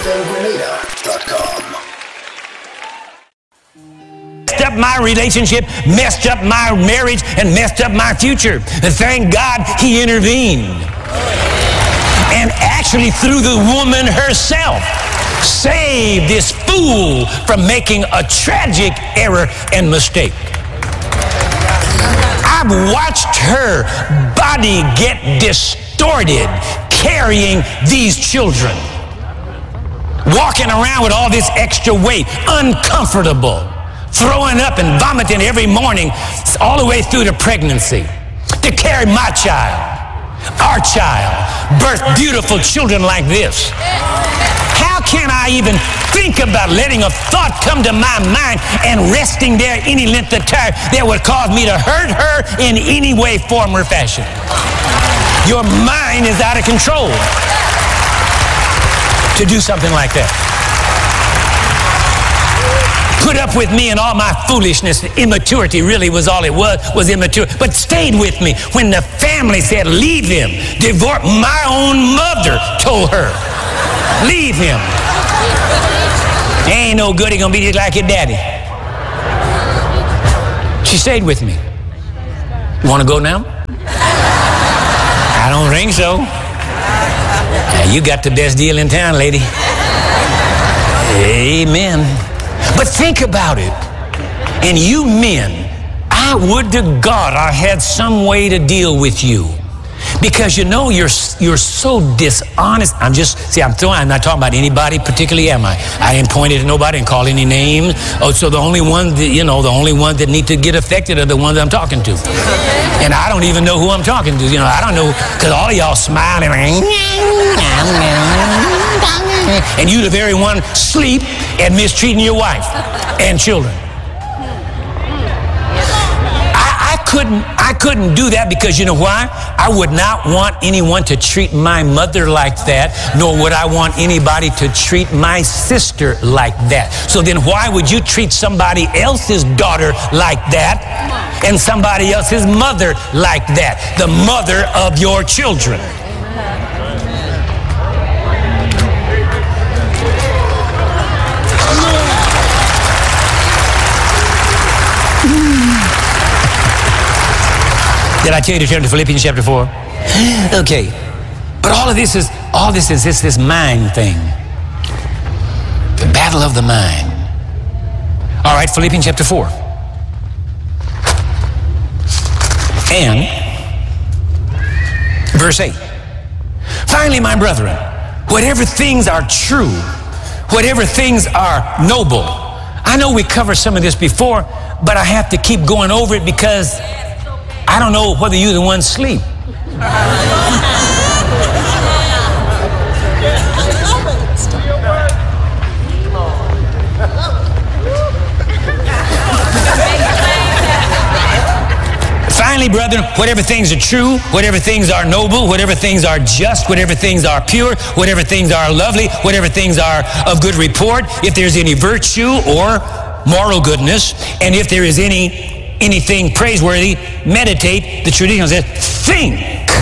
FMGrenada.com. Messed up my relationship, messed up my marriage, and messed up my future. And thank God he intervened. And actually through the woman herself, saved this fool from making a tragic error and mistake. I've watched her body get distorted carrying these children, walking around with all this extra weight, uncomfortable, throwing up and vomiting every morning all the way through the pregnancy, to carry my child, our child, birth beautiful children like this. How can I even think about letting a thought come to my mind and resting there any length of time that would cause me to hurt her in any way, form, or fashion? Your mind is out of control to do something like that. Put up with me and all my foolishness. Immaturity really was all it was immature. But stayed with me when the family said, leave him. Divorce. My own mother told her, leave him. Ain't no good, he gonna be just like your daddy. She stayed with me. You wanna go now? I don't think so. Now, you got the best deal in town, lady. Amen. But think about it. And you men, I would to God I had some way to deal with you. Because you know you're so dishonest. I'm not talking about anybody particularly, am I? I ain't pointed at nobody and call any names. Oh, so the only ones that need to get affected are the ones I'm talking to. And I don't even know who I'm talking to. I don't know, because all of y'all smiling. And you the very one sleep and mistreating your wife and children. I couldn't do that because you know why? I would not want anyone to treat my mother like that, nor would I want anybody to treat my sister like that. So then why would you treat somebody else's daughter like that and somebody else's mother like that? The mother of your children. Did I tell you to turn to Philippians chapter 4? Okay. But all this is this mind thing. The battle of the mind. All right, Philippians chapter 4. And verse 8. Finally, my brethren, whatever things are true, whatever things are noble. I know we covered some of this before, but I have to keep going over it because I don't know whether you're the one sleep. Finally, brethren, whatever things are true, whatever things are noble, whatever things are just, whatever things are pure, whatever things are lovely, whatever things are of good report, if there's any virtue or moral goodness, and if there is anything praiseworthy, meditate, the tradition says, think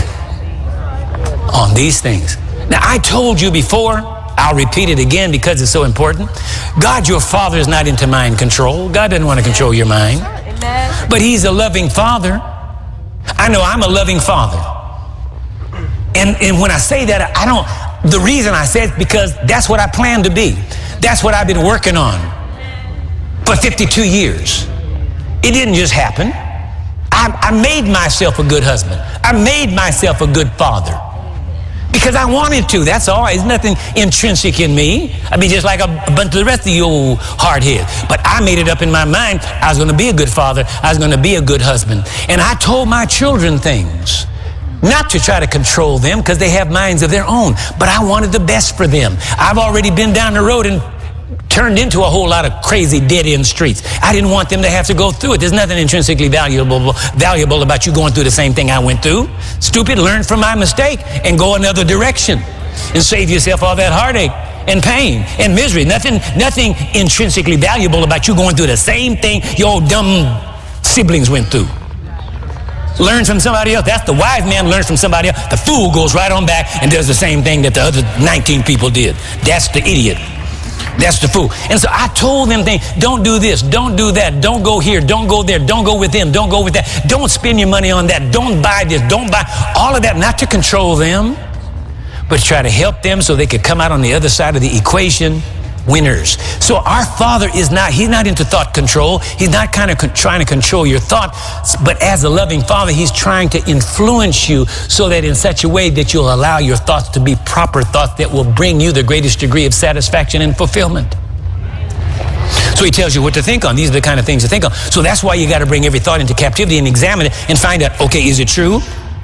on these things. Now, I told you before, I'll repeat it again because it's so important. God, your Father, is not into mind control. God doesn't want to control your mind. But he's a loving Father. I know I'm a loving Father. And when I say that, the reason I say it because that's what I plan to be. That's what I've been working on for 52 years. It didn't just happen. I made myself a good husband. I made myself a good father. Because I wanted to, that's all. There's nothing intrinsic in me. I'd be just like a bunch of the rest of you old hardheads. But I made it up in my mind. I was going to be a good father. I was going to be a good husband. And I told my children things. Not to try to control them because they have minds of their own. But I wanted the best for them. I've already been down the road and turned into a whole lot of crazy dead-end streets. I didn't want them to have to go through it. There's nothing intrinsically valuable about you going through the same thing I went through. Stupid, learn from my mistake and go another direction and save yourself all that heartache and pain and misery. Nothing intrinsically valuable about you going through the same thing your old dumb siblings went through. Learn from somebody else. That's the wise man learns from somebody else. The fool goes right on back and does the same thing that the other 19 people did. That's the idiot. That's the fool. And so I told them things. Don't do this. Don't do that. Don't go here. Don't go there. Don't go with them. Don't go with that. Don't spend your money on that. Don't buy this. Don't buy all of that. Not to control them, but to try to help them so they could come out on the other side of the equation winners. So our Father he's not into thought control. He's not kind of trying to control your thoughts, but as a loving Father, he's trying to influence you so that in such a way that you'll allow your thoughts to be proper thoughts that will bring you the greatest degree of satisfaction and fulfillment. So he tells you what to think on. These are the kind of things to think on. So that's why you got to bring every thought into captivity and examine it and find out, okay, is it true?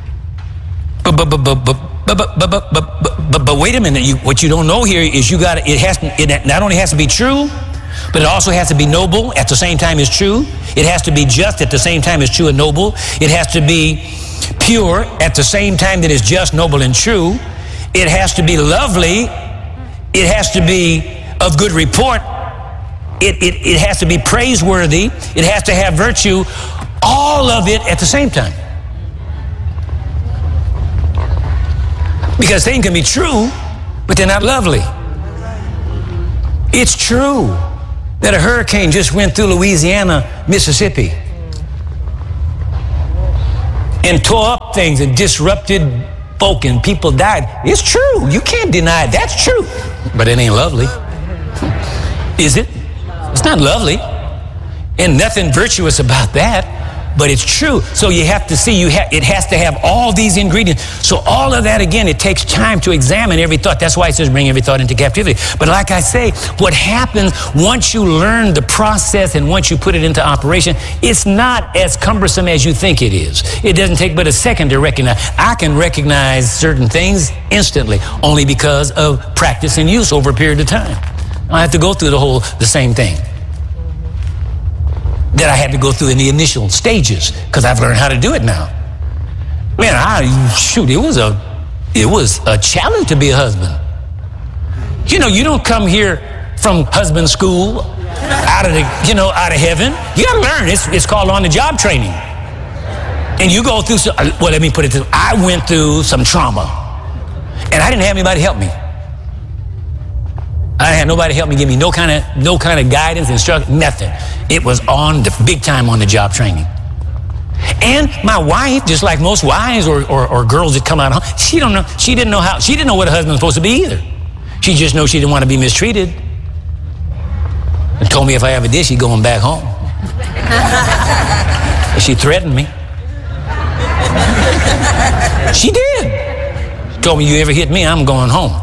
But wait a minute. What you don't know here is it not only has to be true, but it also has to be noble at the same time as true. It has to be just at the same time as true and noble. It has to be pure at the same time that is just, noble, and true. It has to be lovely. It has to be of good report. It has to be praiseworthy. It has to have virtue. All of it at the same time. Because things can be true, but they're not lovely. It's true that a hurricane just went through Louisiana, Mississippi, and tore up things and disrupted folk and people died. It's true. You can't deny it. That's true. But it ain't lovely. Is it? It's not lovely. And nothing virtuous about that. But it's true. So you have to see, it has to have all these ingredients. So all of that, again, it takes time to examine every thought. That's why it says bring every thought into captivity. But like I say, what happens once you learn the process and once you put it into operation, it's not as cumbersome as you think it is. It doesn't take but a second to recognize. I can recognize certain things instantly only because of practice and use over a period of time. I have to go through the same thing that I had to go through in the initial stages because I've learned how to do it now. Man, it was a challenge to be a husband. You know, you don't come here from husband school out of heaven. You got to learn. It's called on-the-job training. And you go through let me put it this way. I went through some trauma, and I didn't have anybody help me. I had nobody help me, give me no kind of guidance, instruction, nothing. It was on the big time on the job training. And my wife, just like most wives or girls that come out home, she didn't know what a husband was supposed to be either. She just knows she didn't want to be mistreated. And told me if I ever did, she'd going back home. And she threatened me. She did. She told me, you ever hit me, I'm going home.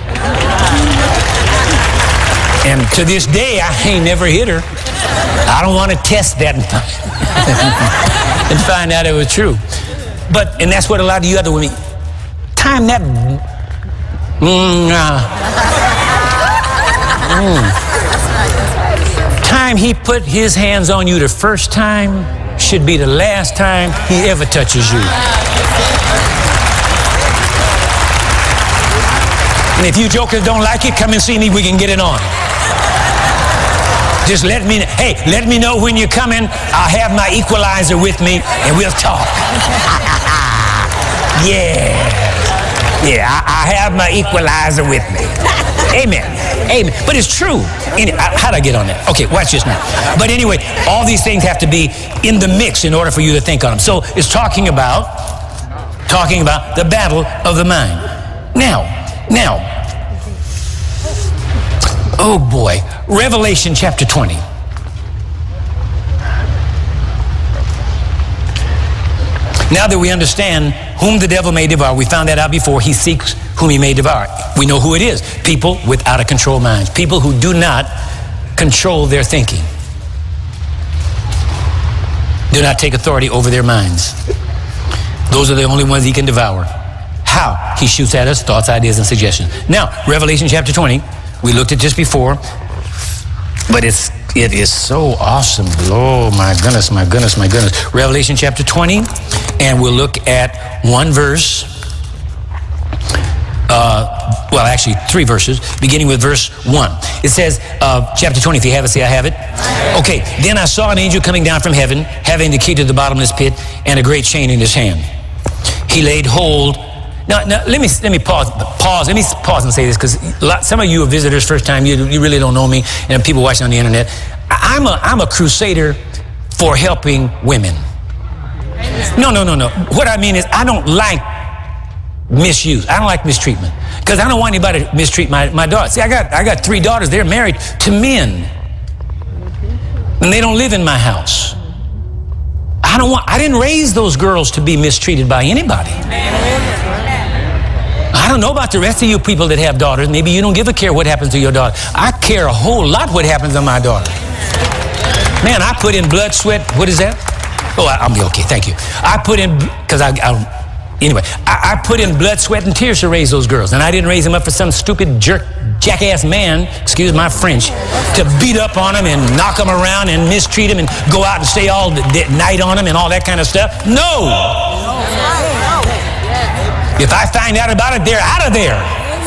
And to this day, I ain't never hit her. I don't want to test that and find out it was true. And that's what a lot of you other women, time that. Time he put his hands on you the first time should be the last time he ever touches you. And if you jokers don't like it, come and see me, we can get it on. Just let me know when you're coming. I'll have my equalizer with me and we'll talk. I have my equalizer with me. Amen. But it's true. How'd I get on that? Okay, watch this now. But anyway, all these things have to be in the mix in order for you to think on them. So it's talking about the battle of the mind. Now, oh boy, Revelation chapter 20. Now that we understand whom the devil may devour, we found that out before. He seeks whom he may devour. We know who it is. People with out of control minds. People who do not control their thinking. Do not take authority over their minds. Those are the only ones he can devour. How? He shoots at us thoughts, ideas, and suggestions. Now, Revelation chapter 20. We looked at this before, but it is so awesome. Oh, my goodness. Revelation chapter 20, and we'll look at one verse. well, actually 3 verses, beginning with verse 1. It says, chapter 20, if you have it, say I have it. Okay, then I saw an angel coming down from heaven, having the key to the bottomless pit and a great chain in his hand. He laid hold. Now let me pause. Let me pause and say this, because some of you are visitors, first time. You really don't know me, and people watching on the internet. I'm a crusader for helping women. No. What I mean is, I don't like misuse. I don't like mistreatment, because I don't want anybody to mistreat my daughter. See, I got 3 daughters. They're married to men, and they don't live in my house. I didn't raise those girls to be mistreated by anybody. I don't know about the rest of you people that have daughters. Maybe you don't give a care what happens to your daughter. I care a whole lot what happens to my daughter. Man, I put in blood, sweat. What is that? Oh, I'll be okay. Thank you. I put in, because I put in blood, sweat, and tears to raise those girls. And I didn't raise them up for some stupid jackass man, excuse my French, to beat up on them and knock them around and mistreat them and go out and stay all night on them and all that kind of stuff. No. If I find out about it, they're out of there.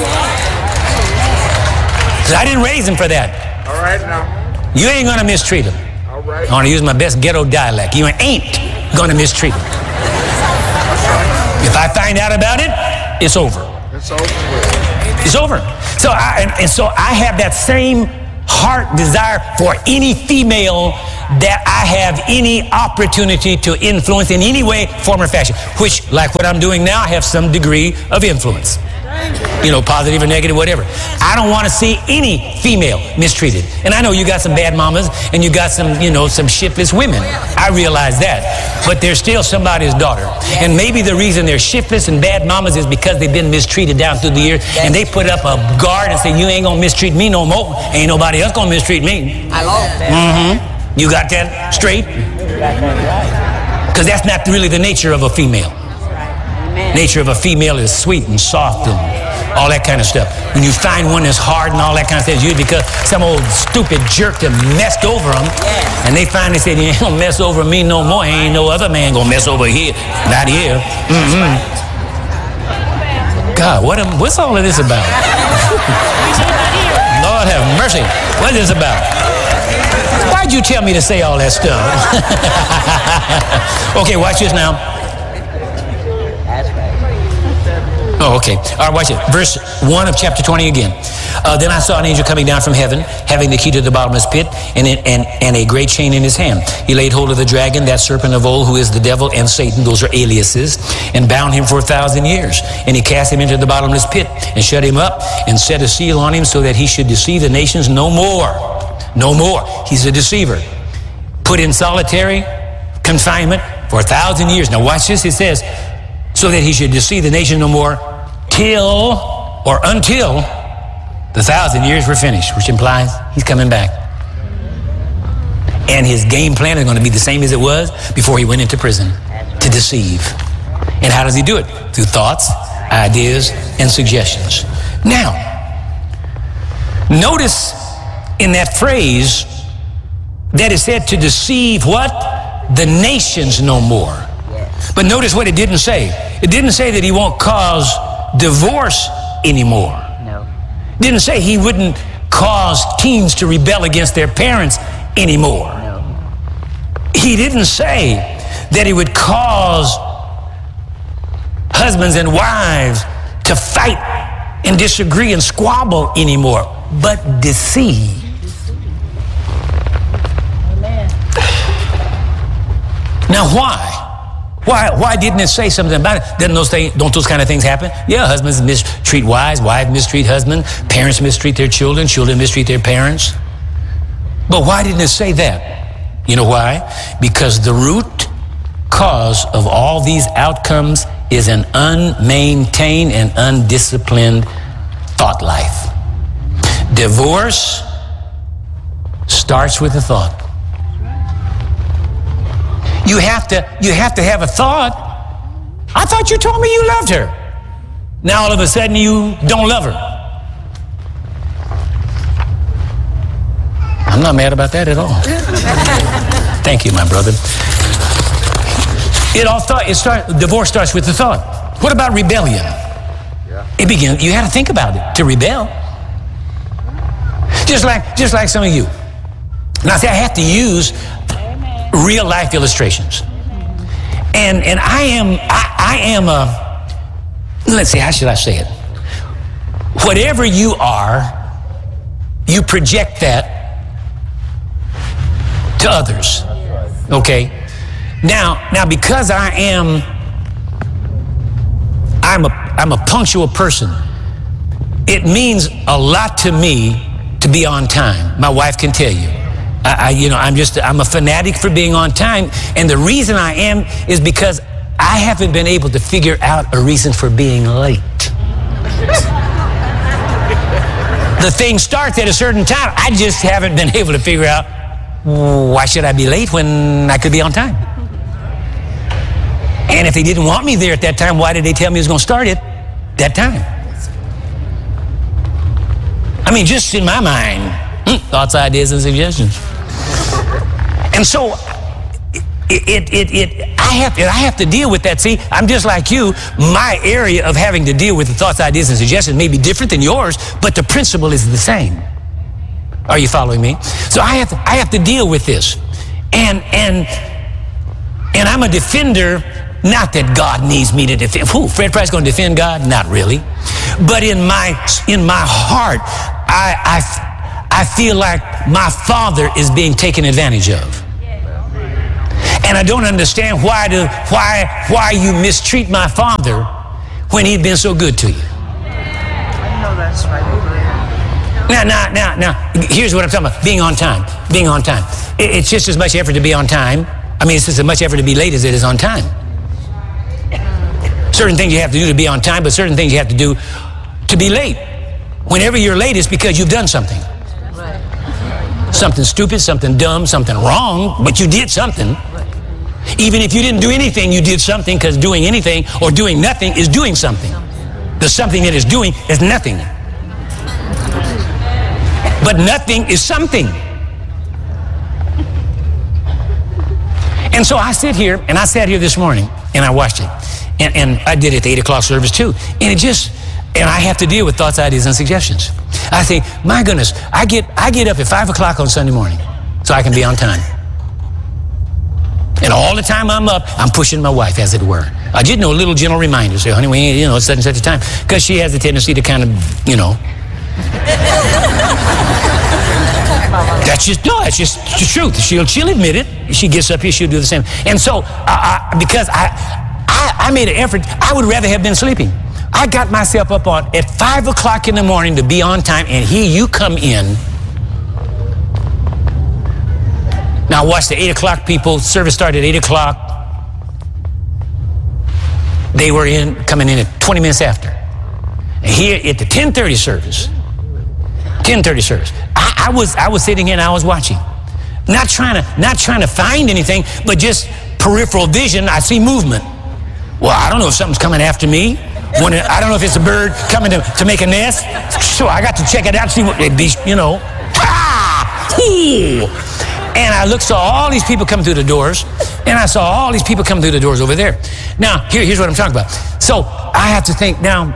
Because I didn't raise them for that. All right, now. You ain't going to mistreat them. All right. I want to use my best ghetto dialect. You ain't going to mistreat them. If I find out about it, it's over. It's over. It's over. So I have that same heart desire for any female that I have any opportunity to influence in any way, form, or fashion. Which, like what I'm doing now, I have some degree of influence. You know, positive or negative, whatever. I don't want to see any female mistreated. And I know you got some bad mamas and you got some, some shiftless women. I realize that. But they're still somebody's daughter. And maybe the reason they're shiftless and bad mamas is because they've been mistreated down through the years. And they put up a guard and say, you ain't going to mistreat me no more. Ain't nobody else going to mistreat me. I love that. Mm-hmm. You got that straight? Because that's not really the nature of a female. Nature of a female is sweet and soft and all that kind of stuff. When you find one that's hard and all that kind of stuff, it's usually because some old stupid jerk that messed over them, and they finally said, you ain't gonna mess over me no more. Ain't no other man gonna mess over here. Not here. God, what's all of this about? Lord have mercy. What is this about? Why'd you tell me to say all that stuff? Okay, watch this now. Oh, okay. All right, watch it. Verse 1 of chapter 20 again. Then I saw an angel coming down from heaven, having the key to the bottomless pit and a great chain in his hand. He laid hold of the dragon, that serpent of old, who is the devil and Satan, those are aliases, and bound him for 1,000 years. And he cast him into the bottomless pit and shut him up and set a seal on him so that he should deceive the nations no more. No more. He's a deceiver. Put in solitary confinement for 1,000 years. Now watch this. It says, so that he should deceive the nation no more until the 1,000 years were finished, which implies he's coming back. And his game plan is going to be the same as it was before he went into prison, to deceive. And how does he do it? Through thoughts, ideas, and suggestions. Now, notice in that phrase that is said to deceive what? The nations no more. But notice what it didn't say. It didn't say that he won't cause divorce anymore. No. It didn't say he wouldn't cause teens to rebel against their parents anymore. No. He didn't say that he would cause husbands and wives to fight and disagree and squabble anymore, but deceive. Amen. Now why? Why didn't it say something about it? Don't those kind of things happen? Yeah, husbands mistreat wives, wives mistreat husbands, parents mistreat their children, children mistreat their parents. But why didn't it say that? You know why? Because the root cause of all these outcomes is an unmaintained and undisciplined thought life. Divorce starts with a thought. You have to have a thought. I thought you told me you loved her. Now all of a sudden you don't love her. I'm not mad about that at all. Thank you, my brother. Divorce starts with the thought. What about rebellion? Yeah. You had to think about it to rebel. Just like some of you. Now, see, I have to use real life illustrations. And I am a, let's see, how should I say it? Whatever you are, you project that to others. Okay? Now because I'm a punctual person, it means a lot to me to be on time. My wife can tell you. I'm a fanatic for being on time. And the reason I am is because I haven't been able to figure out a reason for being late. The thing starts at a certain time. I just haven't been able to figure out, why should I be late when I could be on time? And if they didn't want me there at that time, why did they tell me it was going to start at that time? I mean, just in my mind, thoughts, ideas, and suggestions. And so I have to deal with that. See, I'm just like you. My area of having to deal with the thoughts, ideas, and suggestions may be different than yours, but the principle is the same. Are you following me? So I have to deal with this. And I'm a defender, not that God needs me to defend. Fred Price going to defend God? Not really. But in my heart, I feel like my father is being taken advantage of. And I don't understand why you mistreat my father when he'd been so good to you. I know that's right. Now, here's what I'm talking about. Being on time. Being on time. It's just as much effort to be on time. I mean, it's just as much effort to be late as it is on time. Certain things you have to do to be on time, but certain things you have to do to be late. Whenever you're late, it's because you've done something. Something stupid, something dumb, something wrong, but you did something. Even if you didn't do anything, you did something, because doing anything or doing nothing is doing something. The something that is doing is nothing. But nothing is something. And so I sit here, and I sat here this morning, and I watched it. And I did it at the 8 o'clock service too. And I have to deal with thoughts, ideas, and suggestions. I think, my goodness, I get up at 5 o'clock on Sunday morning so I can be on time. And all the time I'm up, I'm pushing my wife, as it were. I just know a little gentle reminder. Say, honey, it's such and such a time. Because she has a tendency to kind of, That's just the truth. She'll admit it. She gets up here, she'll do the same. And so, because I made an effort, I would rather have been sleeping. I got myself up at 5 o'clock in the morning to be on time, and here you come in. Now watch the 8 o'clock people. Service started at 8 o'clock. They were coming in at 20 minutes after. And here at the 10:30 service, I was sitting here and I was watching, not trying to find anything, but just peripheral vision. I see movement. Well, I don't know if something's coming after me. I don't know if it's a bird coming to make a nest. So I got to check it out, see what it be, And I saw all these people come through the doors, and I saw all these people come through the doors over there. Now, here's what I'm talking about. So I have to think now.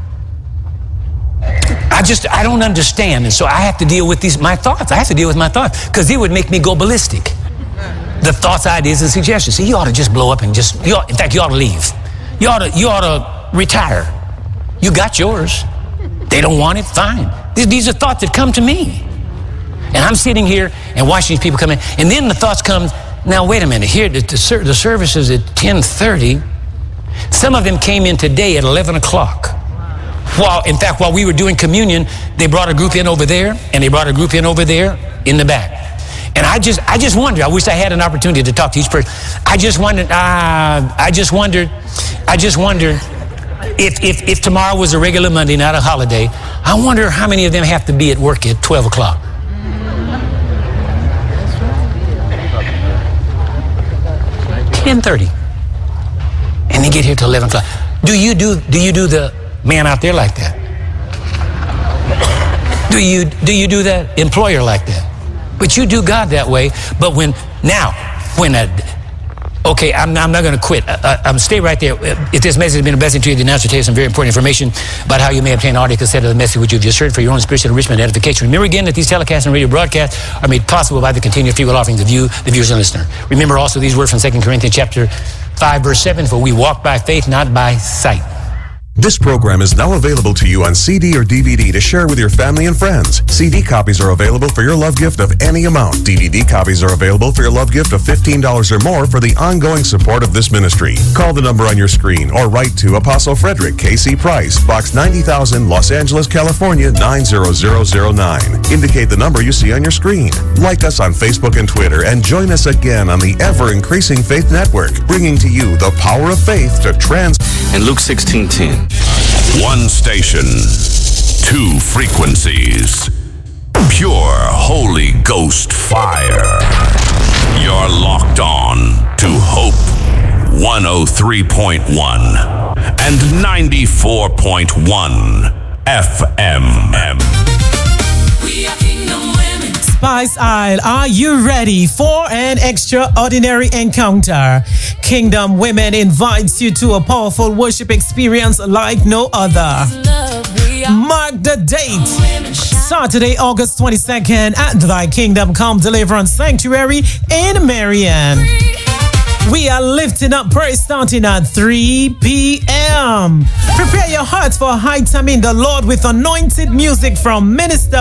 I don't understand, and so I have to deal with my thoughts. I have to deal with my thoughts because it would make me go ballistic. The thoughts, ideas, and suggestions. See, you ought to just blow up and in fact, you ought to leave. You ought to retire. You got yours. They don't want it, fine. These are thoughts that come to me. And I'm sitting here and watching these people come in. And then the thoughts come, now wait a minute, here the service is at 10:30. Some of them came in today at 11 o'clock. While we were doing communion, they brought a group in over there, and they brought a group in over there in the back. And I just wondered, I wish I had an opportunity to talk to each person. I just wondered if tomorrow was a regular Monday, not a holiday, I wonder how many of them have to be at work at 12 o'clock. $10:30. And they get here till 11 o'clock. Do you do the man out there like that? Do you do that employer like that? But you do God that way. But when Okay, I'm not going to quit. I'm stay right there. If this message has been a blessing to you, the announcer will tell you some very important information about how you may obtain audio cassette of the message which you've just heard for your own spiritual enrichment and edification. Remember again that these telecasts and radio broadcasts are made possible by the continued free will offerings of you, the viewers and listener. Remember also these words from 2 Corinthians chapter 5, verse 7, for we walk by faith, not by sight. This program is now available to you on CD or DVD to share with your family and friends. CD copies are available for your love gift of any amount. DVD copies are available for your love gift of $15 or more for the ongoing support of this ministry. Call the number on your screen or write to Apostle Frederick K.C. Price, Box 90,000, Los Angeles, California, 90009. Indicate the number you see on your screen. Like us on Facebook and Twitter and join us again on the ever-increasing Faith Network, bringing to you the power of faith to In Luke 16:10. One station, two frequencies. Pure Holy Ghost fire. You're locked on to Hope 103.1 and 94.1 FM. We are Kingdom Women. Spice Isle, are you ready for an extraordinary encounter? Kingdom Women invites you to a powerful worship experience like no other. Mark the date, Saturday, August 22nd at Thy Kingdom Come Deliverance Sanctuary in Marion. We are lifting up praise starting at 3 p.m. Prepare your hearts for a high time in the Lord with anointed music from Minister